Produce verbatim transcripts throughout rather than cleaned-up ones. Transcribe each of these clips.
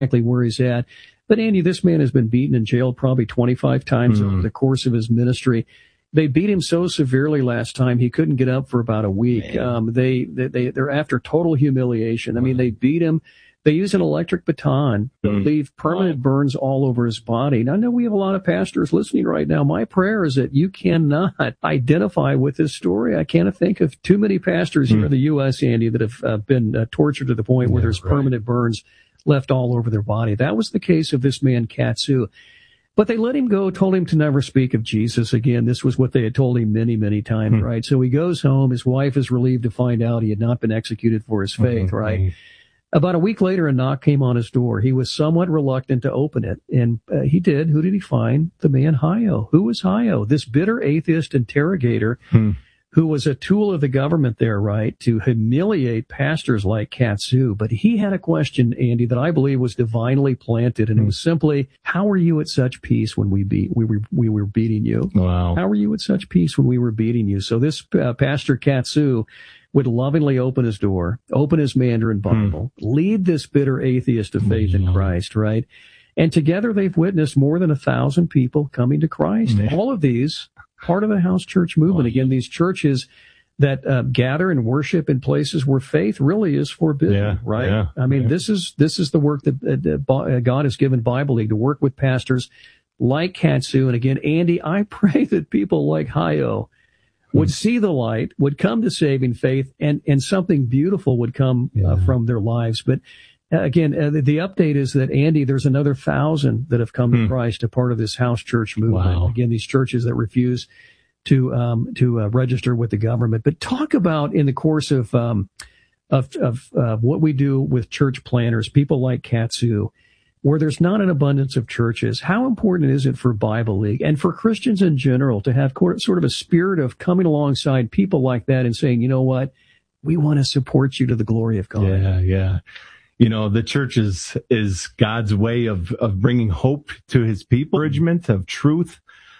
exactly where he's at. But Andy, this man has been beaten and jailed probably twenty-five times mm. over the course of his ministry. They beat him so severely last time he couldn't get up for about a week. Um, they, they, they, they're after total humiliation. I mean, they beat him. They use an electric baton to mm. leave permanent burns all over his body. Now, I know we have a lot of pastors listening right now. My prayer is that you cannot identify with this story. I can't think of too many pastors mm. here in the U S, Andy, that have uh, been uh, tortured to the point where yeah, there's right. permanent burns left all over their body. That was the case of this man, Katsu. But they let him go, told him to never speak of Jesus again. This was what they had told him many, many times, mm. right? So he goes home. His wife is relieved to find out he had not been executed for his faith, mm-hmm. right? About a week later, a knock came on his door. He was somewhat reluctant to open it, and uh, he did. Who did he find? The man Hayo. Who was Hayo? This bitter atheist interrogator hmm. who was a tool of the government there, right, to humiliate pastors like Katsu. But he had a question, Andy, that I believe was divinely planted, and hmm. it was simply, how were you at such peace when we beat we were we were beating you? Wow. How were you at such peace when we were beating you? So this uh, Pastor Katsu would lovingly open his door, open his Mandarin Bible, hmm. lead this bitter atheist to faith in Christ, right? And together they've witnessed more than a thousand people coming to Christ. Man. All of these part of the house church movement. Again, these churches that uh, gather and worship in places where faith really is forbidden, yeah, right? Yeah, I mean, yeah. this is this is the work that uh, God has given Bible League to work with pastors like Katsu. And again, Andy, I pray that people like Hayo would see the light, would come to saving faith, and, and something beautiful would come yeah. uh, from their lives. But uh, again, uh, the, the update is that, Andy, there's another thousand that have come hmm. to Christ, a part of this house church movement. Wow. Again, these churches that refuse to um, to uh, register with the government. But talk about, in the course of um, of, of uh, what we do with church planners, people like Katsu, where there's not an abundance of churches, how important is it for Bible League and for Christians in general to have sort of a spirit of coming alongside people like that and saying, you know what, we want to support you to the glory of God? Yeah, yeah. You know, the church is, is God's way of, of bringing hope to his people, encouragement of truth.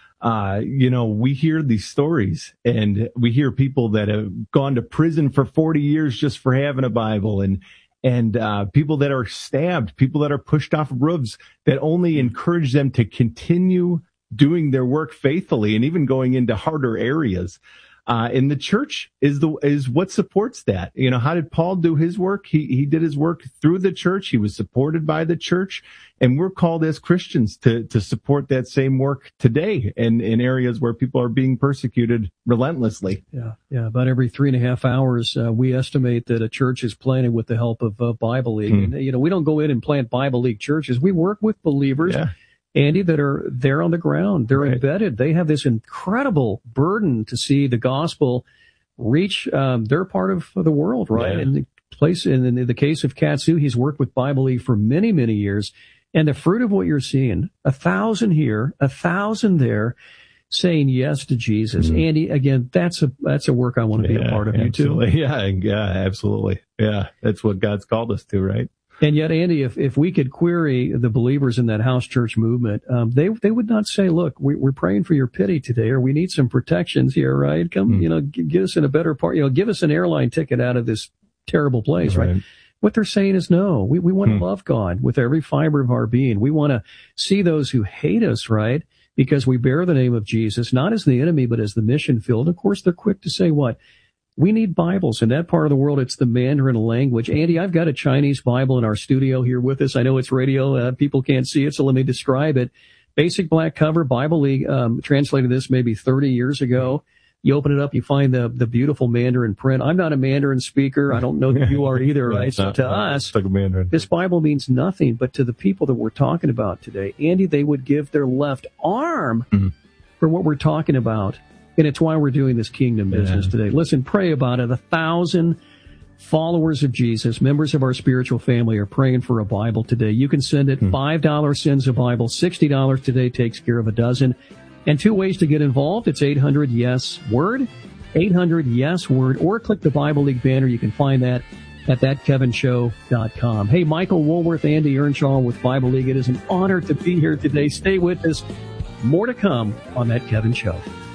Uh, you know, we hear these stories, and we hear people that have gone to prison for forty years just for having a Bible, and And uh people that are stabbed, people that are pushed off roofs, that only encourage them to continue doing their work faithfully and even going into harder areas. Uh and the church is the is what supports that. You know, how did Paul do his work? He he did his work through the church. He was supported by the church. And we're called as Christians to to support that same work today in, in areas where people are being persecuted relentlessly. Yeah, yeah. About every three and a half hours, uh, we estimate that a church is planted with the help of uh, Bible League. Hmm. And, you know, we don't go in and plant Bible League churches. We work with believers, yeah. Andy, that are there on the ground. They're right. embedded. They have this incredible burden to see the gospel reach um, their part of the world, right? Yeah. In the place, in, in the case of Katsu, he's worked with Bible League for many, many years. And the fruit of what you're seeing, a thousand here, a thousand there, saying yes to Jesus. Mm-hmm. Andy, again, that's a that's a work I want to yeah, be a part of. Absolutely. You too. Yeah, yeah, absolutely. Yeah, that's what God's called us to, right? And yet, Andy, if if we could query the believers in that house church movement, um, they they would not say, "Look, we, we're praying for your pity today, or we need some protections here, right? Come, mm-hmm. you know, g- get us in a better part. You know, give us an airline ticket out of this terrible place, right?" right? What they're saying is, no, we, we want to hmm. love God with every fiber of our being. We want to see those who hate us, right? Because we bear the name of Jesus, not as the enemy, but as the mission field. Of course, they're quick to say what? We need Bibles. In that part of the world, it's the Mandarin language. Andy, I've got a Chinese Bible in our studio here with us. I know it's radio. Uh, people can't see it, so let me describe it. Basic black cover. Bible League um, translated this maybe thirty years ago. You open it up, you find the the beautiful Mandarin print. I'm not a Mandarin speaker. I don't know that you are either, right? So to us, like a Mandarin. This Bible means nothing, but to the people that we're talking about today, Andy, they would give their left arm mm-hmm. for what we're talking about. And it's why we're doing this kingdom business yeah. today. Listen, pray about it. A thousand followers of Jesus, members of our spiritual family, are praying for a Bible today. You can send it. Mm-hmm. five dollars sends a Bible. sixty dollars today takes care of a dozen. And two ways to get involved. It's eight hundred yes word, eight hundred yes word, or click the Bible League banner. You can find that at that kevin show dot com. Hey, Michael Woolworth, Andy Earnshaw with Bible League. It is an honor to be here today. Stay with us. More to come on That Kevin Show.